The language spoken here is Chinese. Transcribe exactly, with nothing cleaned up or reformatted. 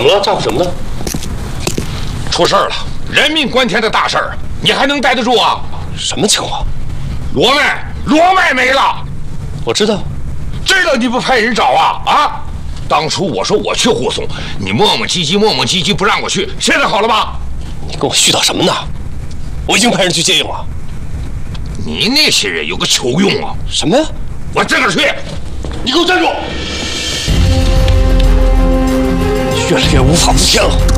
么了？咋呼什么呢？ 出事儿了，人命关天的大事儿，你还能待得住啊？ 什么情况？ 罗麦，罗麦没了。 我知道， 知道你不派人找啊？啊！当初我说我去护送，你磨磨唧唧，磨磨唧唧不让我去，现在好了吧？ 你跟我絮叨什么呢？我已经派人去接应了。 你那些人有个球用啊？ 什么呀？ 我自个儿去。 你给我站住！越来越无法无天了。